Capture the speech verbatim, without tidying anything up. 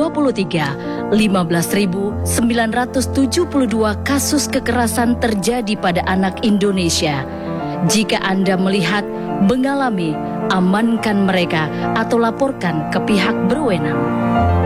dua puluh tiga, lima belas ribu sembilan ratus tujuh puluh dua kasus kekerasan terjadi pada anak Indonesia. Jika Anda melihat, mengalami, amankan mereka atau laporkan ke pihak berwenang.